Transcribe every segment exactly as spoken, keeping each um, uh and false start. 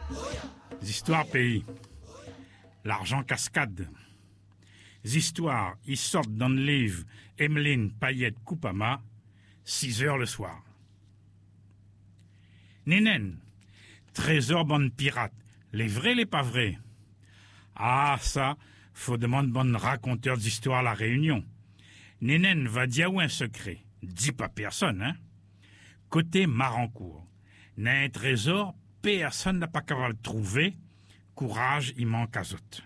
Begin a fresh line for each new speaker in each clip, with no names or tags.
Histoires pays. L'argent cascade. Histoires, ils sortent dans le livre Emeline Payette Coupama, six heures le soir. Nénen, trésor bonne pirate, les vrais, les pas vrais. Ah, ça, faut demander bonne raconteur d'histoire à la Réunion. Nénen va dire où un secret. Dis pas personne, hein. Côté Marancourt, n'a un trésor, personne n'a pas capable de trouver. Courage, il manque à zot.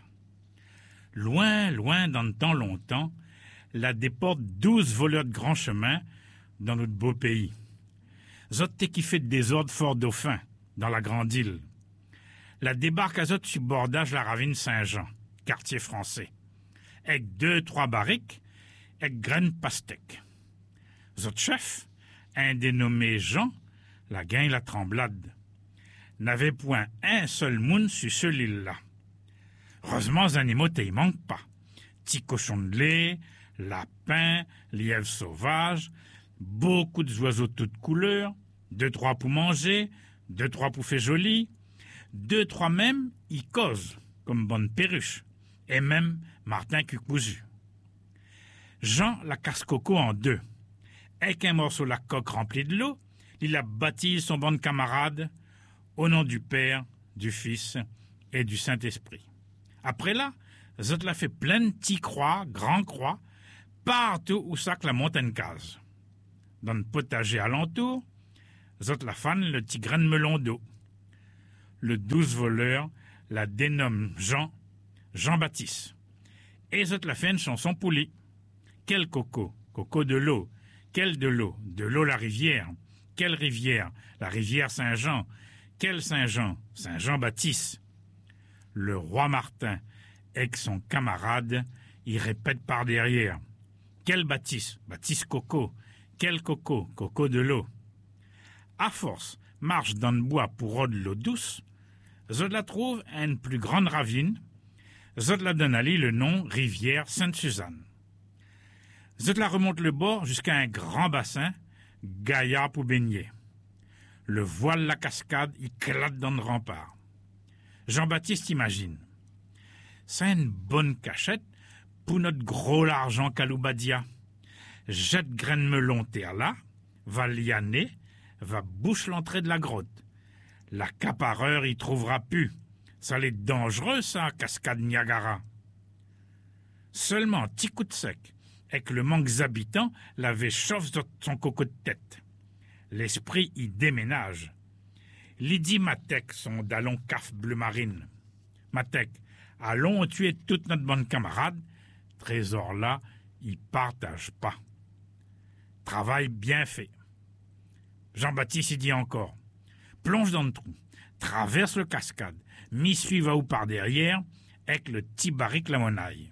Loin, loin, dans le temps longtemps, la déporte douze voleurs de grand chemin dans notre beau pays. Zot qui fait de désordre fort dauphin, dans la grande île. La débarque à zot sur bordage la ravine Saint-Jean, quartier français. Avec deux, trois barriques, avec graines pastèques. Zot chef, un dénommé Jean, la gagne la tremblade. N'avait point un seul moun sur ce île-là. Heureusement, les animaux t'y manquent pas. Petits cochons de lait, lapins, lièvres sauvages, beaucoup d'oiseaux de toutes couleurs, deux, trois pour manger, deux, trois pour faire joli, deux, trois même, ils causent, comme bonne perruche, et même Martin Cucousu. Jean la casse-coco en deux. Avec un morceau la coque rempli de l'eau, il a baptisé son bon camarade au nom du Père, du Fils et du Saint-Esprit. Après là, Zot l'a fait plein de petits croix, grands croix, partout où ça que la montagne case. Dans le potager alentour, Zot la fan le petit grain de melon d'eau. Le douze voleur la dénomme Jean, Jean-Baptiste. Et Zot la fait une chanson pour lui. Quel coco, coco de l'eau. Quelle de l'eau, de l'eau la rivière. Quelle rivière, la rivière Saint-Jean. Quel Saint-Jean, Saint-Jean-Baptiste. Le roi Martin, avec son camarade, il répète par derrière. Quel Baptiste, Baptiste Coco. Quel coco, coco de l'eau. À force, marche dans le bois pour rôder l'eau douce, Zod la trouve à une plus grande ravine. Zod la donne à lui le nom rivière Sainte-Suzanne. Zod la remonte le bord jusqu'à un grand bassin, gaillard pour baigner. Le voile la cascade, il éclate dans le rempart. Jean-Baptiste imagine. C'est une bonne cachette pour notre gros l'argent Kaloubadia. Jette graine melon terre là, va lianer, va bouche l'entrée de la grotte. La capareur y trouvera plus. Ça l'est dangereux, ça, cascade Niagara. Seulement, petit coup de sec, avec le manque d'habitants, l'avait chauffe de son coco de tête. L'esprit y déménage. Lydie Matek, son dallon caf bleu marine. Matek, allons tuer toute notre bonne camarade. Trésor là, il partage pas. Travail bien fait. Jean-Baptiste y dit encore. Plonge dans le trou, traverse le cascade, m'y suive à ou par derrière, avec le petit barrique la monaille.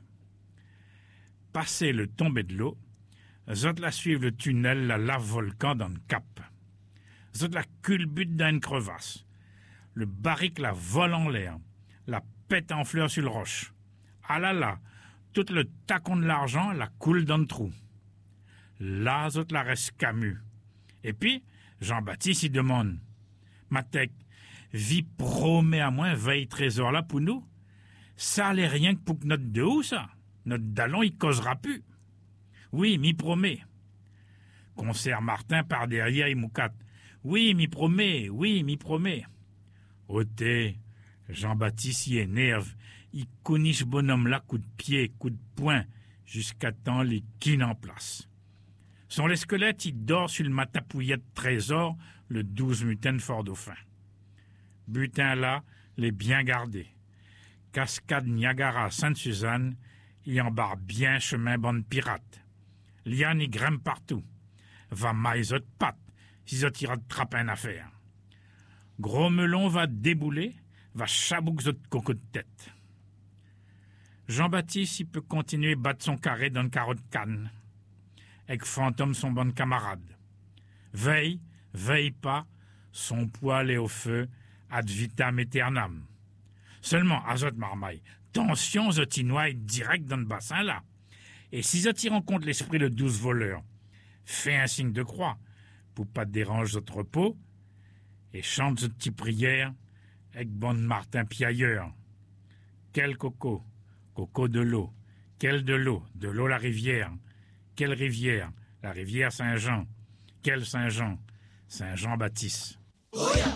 Passé le tombé de l'eau, Zot la suivent le tunnel, la lave volcan dans le cap. Zot la culbute dans une crevasse. Le barrique la vole en l'air, la pète en fleurs sur le roche. Ah là là, tout le tacon de l'argent la coule dans le trou. Là, Zot la reste camus. Et puis, Jean-Baptiste y demande. Matek, vie promet à moi veille trésor là pour nous. Ça allait rien que pour que notre de où, ça? Notre dallon, il causera plus. Oui, m'y promet. Concert Martin par derrière, il moucate. Oui, m'y promet, oui, m'y promet. Ôté, Jean-Baptiste y énerve. Il coniche bonhomme là, coup de pied, coup de poing, jusqu'à temps les quines en place. Son le squelette, il dort sur le matapouillet de trésor, le douze mutin de Fort-Dauphin. Butin là, les bien gardé. Cascade Niagara Sainte-Suzanne, il embarque bien chemin bonne pirate. Liane y grimpe partout. Va maïzot de patte, si zot ira de trappe une affaire. Gros melon va débouler, va chabouk zot coco de tête. Jean-Baptiste, il peut continuer battre son carré dans le carreau de canne. Avec fantôme son bon camarade. Veille, veille pas, son poil est au feu, ad vitam aeternam. Seulement, azot marmaille, tension zotinois direct dans le bassin là. Et si zot y rencontre l'esprit de douze voleurs, fais un signe de croix, pour pas déranger votre repos, et chante cette petite prière, avec bon Martin Piailleur. Quel coco? Coco de l'eau. Quel de l'eau? De l'eau la rivière. Quelle rivière? La rivière Saint-Jean. Quel Saint-Jean? Saint-Jean-Baptiste.